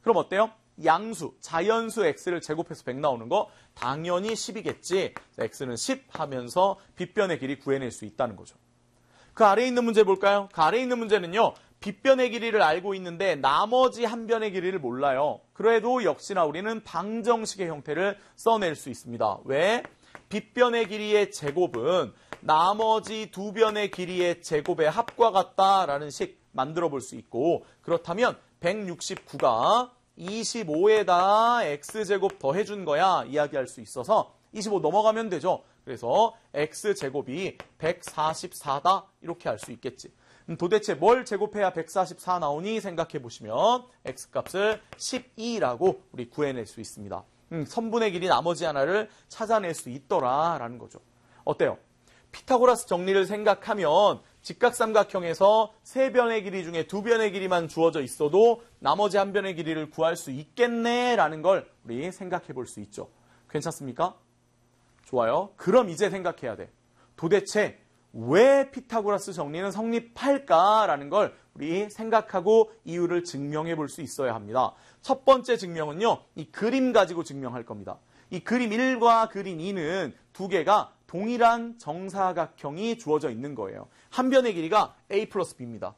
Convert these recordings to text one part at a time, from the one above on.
그럼 어때요? 양수, 자연수 x를 제곱해서 100 나오는 거 당연히 10이겠지. x는 10 하면서 빗변의 길이 구해낼 수 있다는 거죠. 그 아래에 있는 문제 볼까요? 그 아래에 있는 문제는요. 빗변의 길이를 알고 있는데 나머지 한 변의 길이를 몰라요. 그래도 역시나 우리는 방정식의 형태를 써낼 수 있습니다. 왜? 빗변의 길이의 제곱은 나머지 두 변의 길이의 제곱의 합과 같다라는 식 만들어 볼 수 있고, 그렇다면 169가 25에다 x제곱 더해준 거야 이야기할 수 있어서 25 넘어가면 되죠. 그래서 x제곱이 144다 이렇게 할 수 있겠지. 도대체 뭘 제곱해야 144 나오니 생각해 보시면 x값을 12라고 우리 구해낼 수 있습니다. 선분의 길이 나머지 하나를 찾아낼 수 있더라라는 거죠. 어때요? 피타고라스 정리를 생각하면 직각삼각형에서 세 변의 길이 중에 두 변의 길이만 주어져 있어도 나머지 한 변의 길이를 구할 수 있겠네라는 걸 우리 생각해 볼 수 있죠. 괜찮습니까? 좋아요. 그럼 이제 생각해야 돼. 도대체 왜 피타고라스 정리는 성립할까라는 걸 우리 생각하고 이유를 증명해 볼 수 있어야 합니다. 첫 번째 증명은요. 이 그림 가지고 증명할 겁니다. 이 그림 1과 그림 2는 두 개가 동일한 정사각형이 주어져 있는 거예요. 한 변의 길이가 a 플러스 b입니다.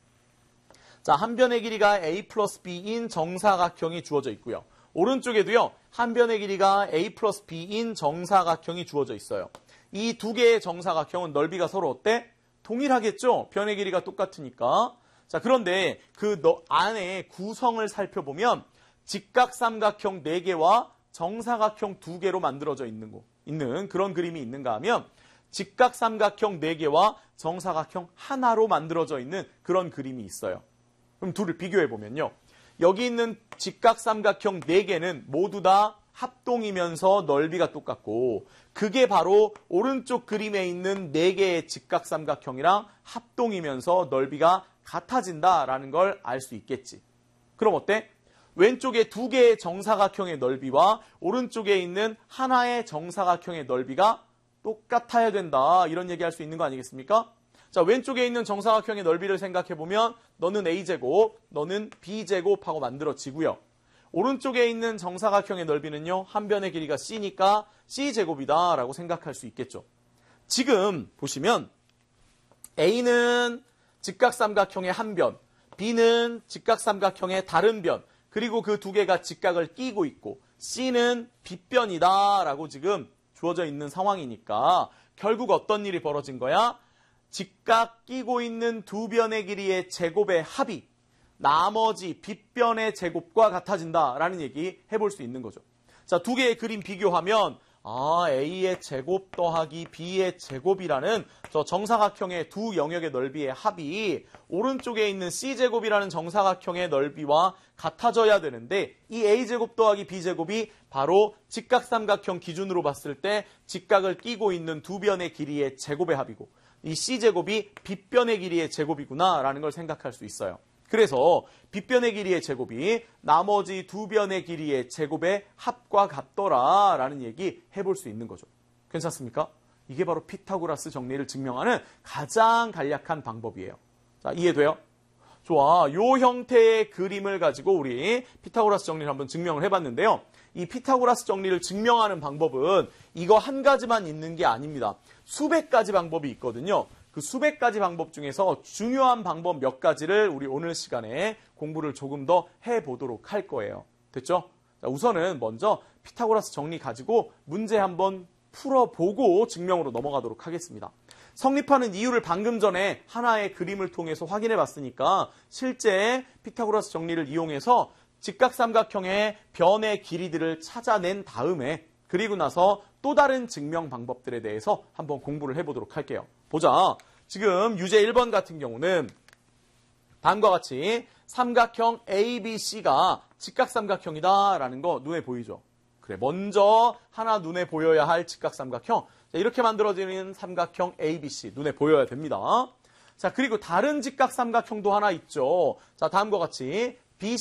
자, 한 변의 길이가 a 플러스 b인 정사각형이 주어져 있고요. 오른쪽에도요. 한 변의 길이가 a 플러스 b인 정사각형이 주어져 있어요. 이 두 개의 정사각형은 넓이가 서로 어때? 동일하겠죠? 변의 길이가 똑같으니까. 자, 그런데 그 안에 구성을 살펴보면 직각삼각형 4개와 정사각형 2개로 만들어져 있는 그런 그림이 있는가 하면 직각삼각형 4개와 정사각형 하나로 만들어져 있는 그런 그림이 있어요. 그럼 둘을 비교해보면요. 여기 있는 직각삼각형 4개는 모두 다 합동이면서 넓이가 똑같고 그게 바로 오른쪽 그림에 있는 4개의 직각삼각형이랑 합동이면서 넓이가 같아진다라는 걸 알 수 있겠지. 그럼 어때? 왼쪽에 2개의 정사각형의 넓이와 오른쪽에 있는 하나의 정사각형의 넓이가 똑같아야 된다. 이런 얘기할 수 있는 거 아니겠습니까? 자, 왼쪽에 있는 정사각형의 넓이를 생각해보면 너는 a제곱, 너는 b제곱 하고 만들어지고요. 오른쪽에 있는 정사각형의 넓이는요. 한 변의 길이가 c니까 c제곱이다 라고 생각할 수 있겠죠. 지금 보시면 a는 직각삼각형의 한 변, b는 직각삼각형의 다른 변, 그리고 그 두 개가 직각을 끼고 있고 c는 빗변이다 라고 지금 주어져 있는 상황이니까 결국 어떤 일이 벌어진 거야? 직각 끼고 있는 두 변의 길이의 제곱의 합이 나머지 빗변의 제곱과 같아진다라는 얘기 해볼 수 있는 거죠. 자, 두 개의 그림 비교하면 A의 제곱 더하기 B의 제곱이라는 저 정사각형의 두 영역의 넓이의 합이 오른쪽에 있는 C제곱이라는 정사각형의 넓이와 같아져야 되는데 이 A제곱 더하기 B제곱이 바로 직각삼각형 기준으로 봤을 때 직각을 끼고 있는 두 변의 길이의 제곱의 합이고 이 C제곱이 빗변의 길이의 제곱이구나라는 걸 생각할 수 있어요. 그래서 빗변의 길이의 제곱이 나머지 두 변의 길이의 제곱의 합과 같더라라는 얘기 해볼 수 있는 거죠. 괜찮습니까? 이게 바로 피타고라스 정리를 증명하는 가장 간략한 방법이에요. 자, 이해돼요? 좋아. 요 형태의 그림을 가지고 우리 피타고라스 정리를 한번 증명을 해봤는데요. 이 피타고라스 정리를 증명하는 방법은 이거 한 가지만 있는 게 아닙니다. 수백 가지 방법이 있거든요. 그 수백 가지 방법 중에서 중요한 방법 몇 가지를 우리 오늘 시간에 공부를 조금 더 해보도록 할 거예요. 됐죠? 자, 우선은 먼저 피타고라스 정리 가지고 문제 한번 풀어보고 증명으로 넘어가도록 하겠습니다. 성립하는 이유를 방금 전에 하나의 그림을 통해서 확인해 봤으니까 실제 피타고라스 정리를 이용해서 직각삼각형의 변의 길이들을 찾아낸 다음에 그리고 나서 또 다른 증명 방법들에 대해서 한번 공부를 해보도록 할게요. 보자. 지금 유제 1번 같은 경우는 다음과 같이 삼각형 ABC가 직각삼각형이다라는 거 눈에 보이죠? 그래, 먼저 하나 눈에 보여야 할 직각삼각형. 자, 이렇게 만들어지는 삼각형 ABC 눈에 보여야 됩니다. 자, 그리고 다른 직각삼각형도 하나 있죠. 자, 다음과 같이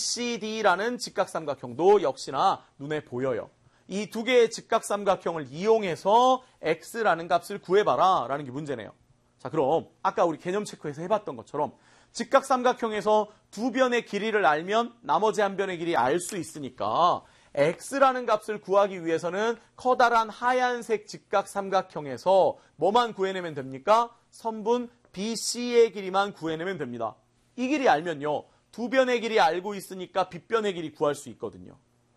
BCD라는 직각삼각형도 역시나 눈에 보여요. 이 두 개의 직각삼각형을 이용해서 x라는 값을 구해봐라 라는 게 문제네요. 자, 그럼 아까 우리 개념 체크에서 해봤던 것처럼 직각삼각형에서 두 변의 길이를 알면 나머지 한 변의 길이 알 수 있으니까 x라는 값을 구하기 위해서는 커다란 하얀색 직각삼각형에서 뭐만 구해내면 됩니까? 선분 BC의 길이만 구해내면 됩니다. 이 길이 알면요. 두 변의 길이 알고 있으니까 빗변의 길이 구할 수 있거든요.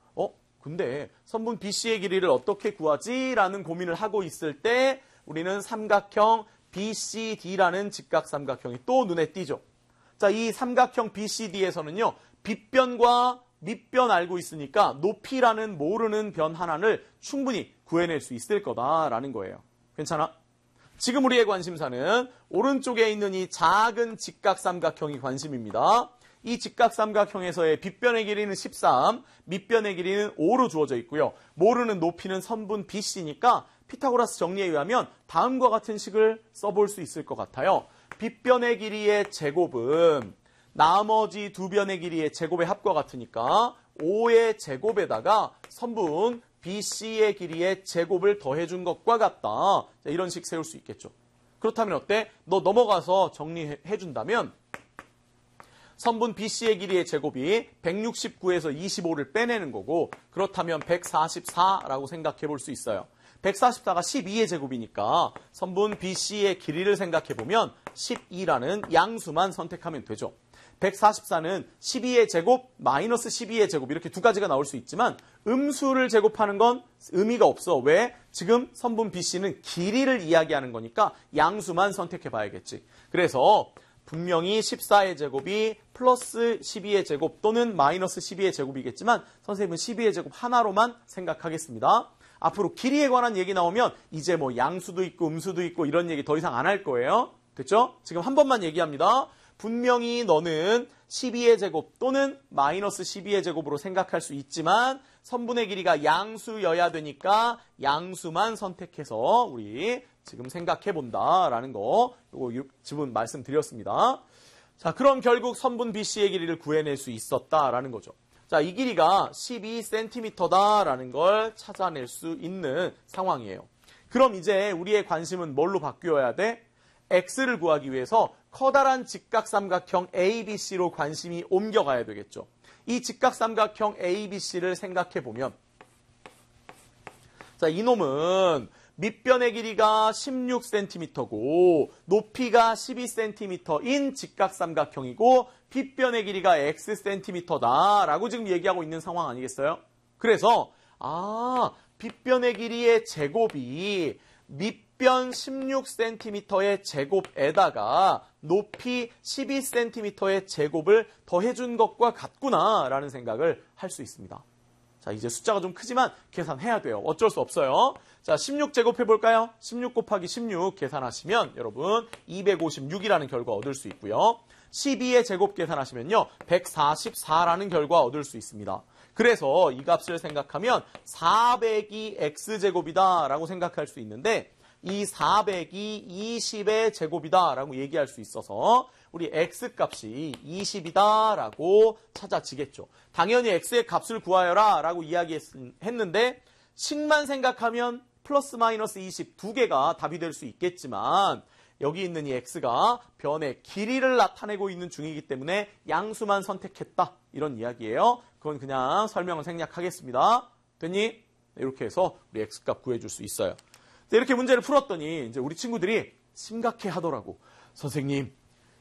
근데 선분 BC의 길이를 어떻게 구하지? 라는 고민을 하고 있을 때 우리는 삼각형 BCD라는 직각삼각형이 또 눈에 띄죠. 자, 이 삼각형 BCD에서는요. 빗변과 밑변 알고 있으니까 높이라는 모르는 변 하나를 충분히 구해낼 수 있을 거다라는 거예요. 괜찮아? 지금 우리의 관심사는 오른쪽에 있는 이 작은 직각삼각형이 관심입니다. 이 직각삼각형에서의 빗변의 길이는 13, 밑변의 길이는 5로 주어져 있고요. 모르는 높이는 선분 BC니까 피타고라스 정리에 의하면 다음과 같은 식을 써볼 수 있을 것 같아요. 빗변의 길이의 제곱은 나머지 두 변의 길이의 제곱의 합과 같으니까 5의 제곱에다가 선분 BC의 길이의 제곱을 더해준 것과 같다. 자, 이런 식 세울 수 있겠죠. 그렇다면 어때? 너 넘어가서 정리해준다면 선분 BC의 길이의 제곱이 169에서 25를 빼내는 거고 그렇다면 144라고 생각해 볼 수 있어요. 144가 12의 제곱이니까 선분 BC의 길이를 생각해 보면 12라는 양수만 선택하면 되죠. 144는 12의 제곱 마이너스 12의 제곱 이렇게 두 가지가 나올 수 있지만 음수를 제곱하는 건 의미가 없어. 왜? 지금 선분 BC는 길이를 이야기하는 거니까 양수만 선택해 봐야겠지. 그래서 분명히 14의 제곱이 플러스 12의 제곱 또는 마이너스 12의 제곱이겠지만 선생님은 12의 제곱 하나로만 생각하겠습니다. 앞으로 길이에 관한 얘기 나오면 이제 뭐 양수도 있고 음수도 있고 이런 얘기 더 이상 안 할 거예요. 됐죠? 지금 한 번만 얘기합니다. 분명히 너는 12의 제곱 또는 마이너스 12의 제곱으로 생각할 수 있지만 선분의 길이가 양수여야 되니까 양수만 선택해서 우리 지금 생각해 본다라는 거 요거 지금 말씀드렸습니다. 자, 그럼 결국 선분 BC의 길이를 구해낼 수 있었다라는 거죠. 자, 이 길이가 12cm다라는 걸 찾아낼 수 있는 상황이에요. 그럼 이제 우리의 관심은 뭘로 바뀌어야 돼? x를 구하기 위해서 커다란 직각삼각형 ABC로 관심이 옮겨가야 되겠죠. 이 직각삼각형 ABC를 생각해 보면 자, 이놈은 밑변의 길이가 16cm고 높이가 12cm인 직각삼각형이고 빗변의 길이가 xcm다라고 지금 얘기하고 있는 상황 아니겠어요? 그래서 빗변의 길이의 제곱이 밑변 16cm의 제곱에다가 높이 12cm의 제곱을 더해준 것과 같구나라는 생각을 할 수 있습니다. 자, 이제 숫자가 좀 크지만 계산해야 돼요. 어쩔 수 없어요. 자, 16 제곱해볼까요? 16 곱하기 16 계산하시면 여러분 256이라는 결과 얻을 수 있고요. 12의 제곱 계산하시면요. 144라는 결과 얻을 수 있습니다. 그래서 이 값을 생각하면 400이 x제곱이다 라고 생각할 수 있는데 이 400이 20의 제곱이다 라고 얘기할 수 있어서 우리 x값이 20이다 라고 찾아지겠죠. 당연히 x의 값을 구하여라 라고 이야기했는데 식만 생각하면 플러스 마이너스 20 두 개가 답이 될 수 있겠지만 여기 있는 이 x가 변의 길이를 나타내고 있는 중이기 때문에 양수만 선택했다 이런 이야기예요. 그건 그냥 설명을 생략하겠습니다. 됐니? 이렇게 해서 우리 x값 구해줄 수 있어요. 이렇게 문제를 풀었더니 이제 우리 친구들이 심각해 하더라고. 선생님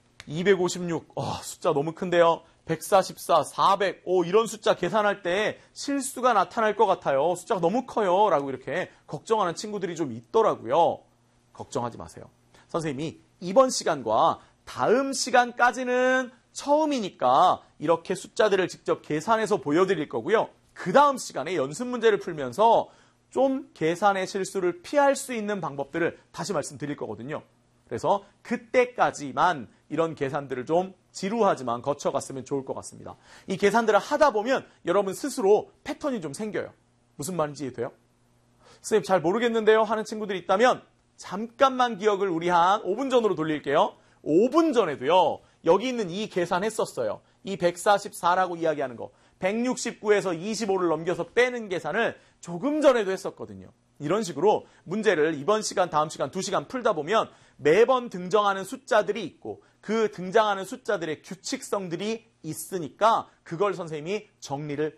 256 숫자 너무 큰데요. 144, 400 이런 숫자 계산할 때 실수가 나타날 것 같아요. 숫자가 너무 커요 라고 이렇게 걱정하는 친구들이 좀 있더라고요. 걱정하지 마세요. 선생님이 이번 시간과 다음 시간까지는 처음이니까 이렇게 숫자들을 직접 계산해서 보여드릴 거고요. 그 다음 시간에 연습 문제를 풀면서 좀 계산의 실수를 피할 수 있는 방법들을 다시 말씀드릴 거거든요. 그래서 그때까지만 이런 계산들을 좀 지루하지만 거쳐갔으면 좋을 것 같습니다. 이 계산들을 하다 보면 여러분 스스로 패턴이 좀 생겨요. 무슨 말인지 이해돼요? 선생님 잘 모르겠는데요 하는 친구들이 있다면 잠깐만 기억을 우리 한 5분 전으로 돌릴게요. 5분 전에도요. 여기 있는 이 계산했었어요. 이 144라고 이야기하는 거. 169에서 25를 넘겨서 빼는 계산을 조금 전에도 했었거든요. 이런 식으로 문제를 이번 시간, 다음 시간, 2시간 풀다 보면 매번 등장하는 숫자들이 있고 그 등장하는 숫자들의 규칙성들이 있으니까 그걸 선생님이 정리를